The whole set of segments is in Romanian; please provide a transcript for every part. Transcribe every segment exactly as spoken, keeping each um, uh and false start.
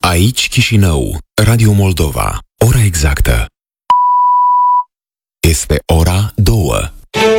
Aici Chișinău, Radio Moldova. Ora exactă este ora două.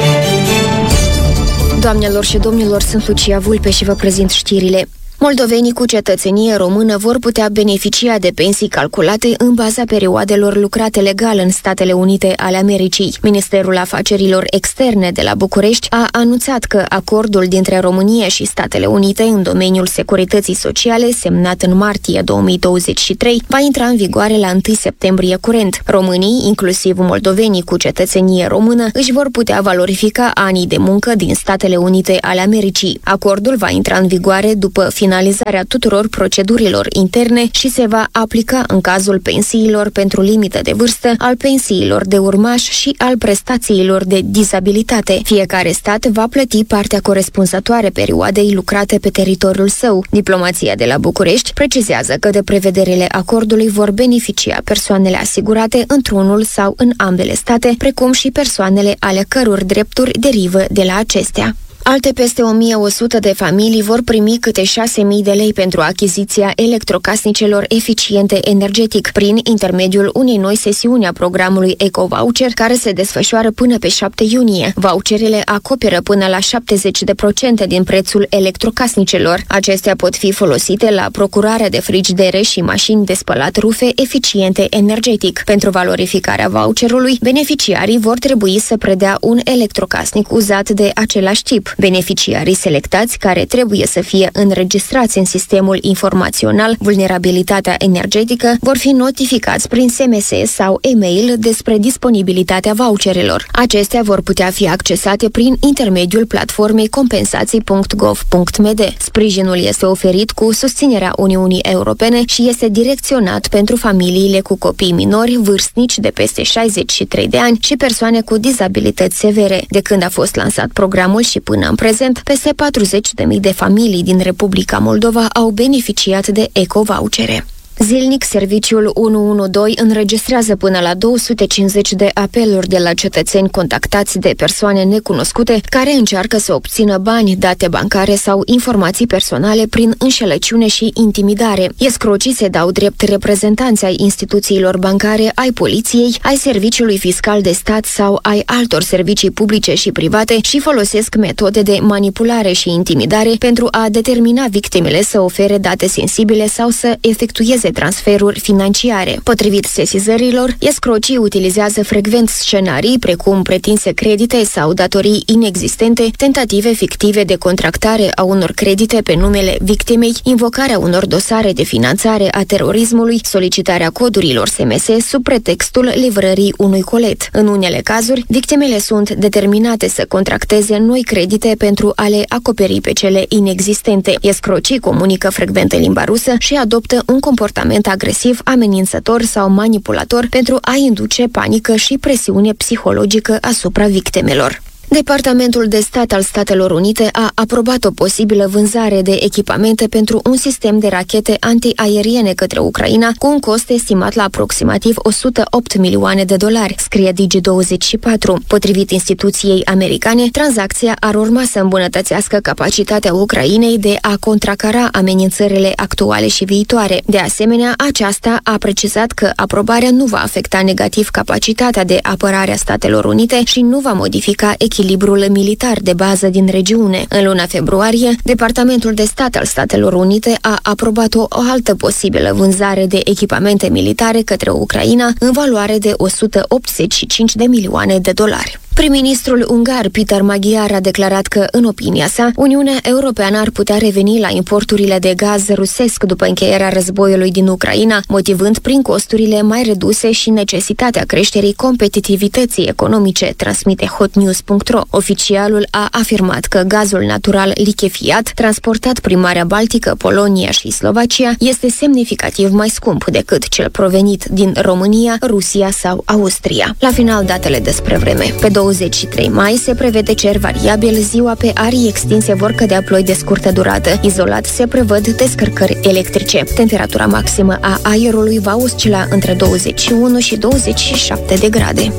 Doamnelor și domnilor, sunt Lucia Vulpe și vă prezint știrile. Moldovenii cu cetățenie română vor putea beneficia de pensii calculate în baza perioadelor lucrate legal în Statele Unite ale Americii. Ministerul Afacerilor Externe de la București a anunțat că acordul dintre România și Statele Unite în domeniul securității sociale, semnat în martie două mii douăzeci și trei, va intra în vigoare la întâi septembrie curent. Românii, inclusiv moldovenii cu cetățenie română, își vor putea valorifica anii de muncă din Statele Unite ale Americii. Acordul va intra în vigoare după finalizarea tuturor procedurilor interne și se va aplica în cazul pensiilor pentru limită de vârstă, al pensiilor de urmaș și al prestațiilor de dizabilitate. Fiecare stat va plăti partea corespunzătoare perioadei lucrate pe teritoriul său. Diplomația de la București precizează că de prevederile acordului vor beneficia persoanele asigurate într-unul sau în ambele state, precum și persoanele ale căror drepturi derivă de la acestea. Alte peste o mie o sută de familii vor primi câte șase mii de lei pentru achiziția electrocasnicelor eficiente energetic, prin intermediul unei noi sesiuni a programului Eco-Voucher, care se desfășoară până pe șapte iunie. Voucherele acoperă până la șaptezeci la sută din prețul electrocasnicelor. Acestea pot fi folosite la procurarea de frigidere și mașini de spălat rufe eficiente energetic. Pentru valorificarea voucherului, beneficiarii vor trebui să predea un electrocasnic uzat de același tip. Beneficiarii selectați, care trebuie să fie înregistrați în sistemul informațional Vulnerabilitatea energetică, vor fi notificați prin S M S sau e-mail despre disponibilitatea voucherelor. Acestea vor putea fi accesate prin intermediul platformei compensații punct gov punct m d. Sprijinul este oferit cu susținerea Uniunii Europene și este direcționat pentru familiile cu copii minori, vârstnici de peste șaizeci și trei de ani și persoane cu dizabilități severe. De când a fost lansat programul și până în prezent, peste patruzeci de mii de familii din Republica Moldova au beneficiat de eco-vouchere. Zilnic, serviciul unu unu doi înregistrează până la două sute cincizeci de apeluri de la cetățeni contactați de persoane necunoscute care încearcă să obțină bani, date bancare sau informații personale prin înșelăciune și intimidare. Escrocii se dau drept reprezentanți ai instituțiilor bancare, ai poliției, ai serviciului fiscal de stat sau ai altor servicii publice și private și folosesc metode de manipulare și intimidare pentru a determina victimele să ofere date sensibile sau să efectueze transferuri financiare. Potrivit sesizărilor, escrocii utilizează frecvent scenarii precum pretinse credite sau datorii inexistente, tentative fictive de contractare a unor credite pe numele victimei, invocarea unor dosare de finanțare a terorismului, solicitarea codurilor S M S sub pretextul livrării unui colet. În unele cazuri, victimele sunt determinate să contracteze noi credite pentru a le acoperi pe cele inexistente. Escrocii comunică frecvent în limba rusă și adoptă un comportament agresiv, amenințător sau manipulator pentru a induce panică și presiune psihologică asupra victimelor. Departamentul de Stat al Statelor Unite a aprobat o posibilă vânzare de echipamente pentru un sistem de rachete antiaeriene către Ucraina cu un cost estimat la aproximativ o sută opt milioane de dolari, scrie Digi douăzeci și patru. Potrivit instituției americane, tranzacția ar urma să îmbunătățească capacitatea Ucrainei de a contracara amenințările actuale și viitoare. De asemenea, aceasta a precizat că aprobarea nu va afecta negativ capacitatea de apărare a Statelor Unite și nu va modifica echilibrul echilibrul militar de bază din regiune. În luna februarie, Departamentul de Stat al Statelor Unite a aprobat o, o altă posibilă vânzare de echipamente militare către Ucraina în valoare de o sută optzeci și cinci de milioane de dolari. Prim-ministrul ungar Peter Magyar a declarat că, în opinia sa, Uniunea Europeană ar putea reveni la importurile de gaz rusesc după încheierea războiului din Ucraina, motivând prin costurile mai reduse și necesitatea creșterii competitivității economice, transmite hotnews punct ro. Oficialul a afirmat că gazul natural lichefiat, transportat prin Marea Baltică, Polonia și Slovacia, este semnificativ mai scump decât cel provenit din România, Rusia sau Austria. La final, datele despre vreme. Pe douăzeci și trei mai se prevede cer variabil, ziua pe arii extinse vor cădea ploi de scurtă durată. Izolat se prevăd descărcări electrice. Temperatura maximă a aerului va oscila între douăzeci și unu și douăzeci și șapte de grade.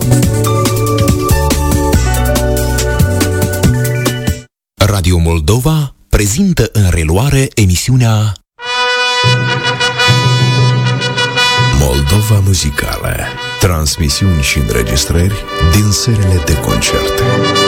Radio Moldova prezintă în reluare emisiunea Moldova Muzicală. Transmisiuni și înregistrări din sălile de concerte.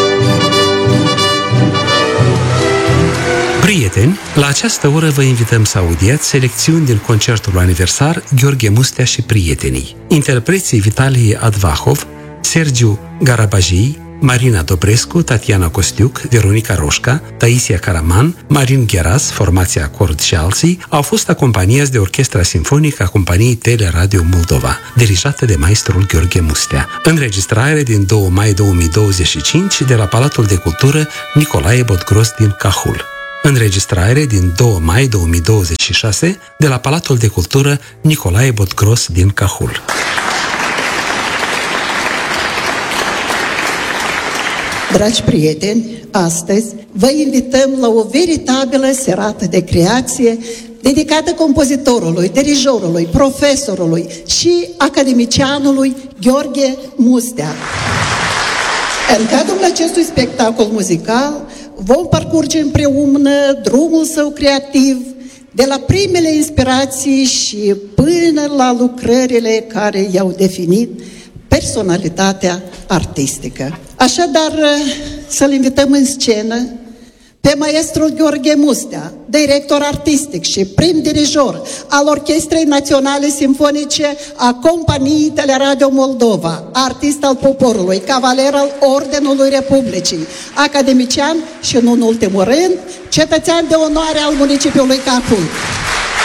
Prieteni, la această oră vă invităm să audiați selecțiuni din concertul aniversar Gheorghe Mustea și Prietenii. Interpreții Vitalie Advahov, Sergiu Garabajii, Marina Dobrescu, Tatiana Costiuc, Veronica Roșca, Taisia Caraman, Marin Gheras, formația Acord și alții, au fost acompaniați de Orchestra Simfonică a companiei Teleradio Moldova, dirijată de maestrul Gheorghe Mustea. Înregistrare din doi mai două mii douăzeci și cinci de la Palatul de Cultură Nicolae Bodgros din Cahul. Înregistrare din doi mai două mii douăzeci și șase de la Palatul de Cultură Nicolae Bodgros din Cahul. Dragi prieteni, astăzi vă invităm la o veritabilă serată de creație dedicată compozitorului, dirijorului, profesorului și academicianului Gheorghe Mustea. În cadrul acestui spectacol muzical vom parcurge împreună drumul său creativ, de la primele inspirații și până la lucrările care i-au definit personalitatea artistică. Așadar, să-l invităm în scenă pe maestrul Gheorghe Mustea, director artistic și prim dirijor al Orchestrei Naționale Simfonice a companiei Teleradio Moldova, artist al poporului, cavaler al Ordinului Republicii, academician și, nu în ultimul rând, cetățean de onoare al municipiului Cahul.